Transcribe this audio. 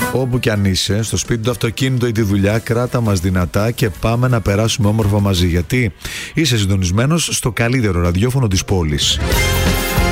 Όπου κι αν είσαι, στο σπίτι, το αυτοκίνητο ή τη δουλειά, κράτα μας δυνατά και πάμε να περάσουμε όμορφα μαζί. Γιατί είσαι συντονισμένος στο καλύτερο ραδιόφωνο της πόλης.